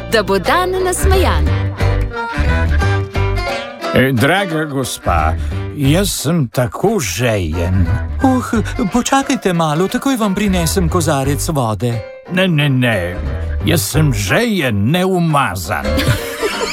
da bo dan nasmejan. Draga gospa, jaz sem tako žejen. Počakajte malo, takoj vam prinesem kozarec vode. Ne, jaz sem žejen, ne umazan.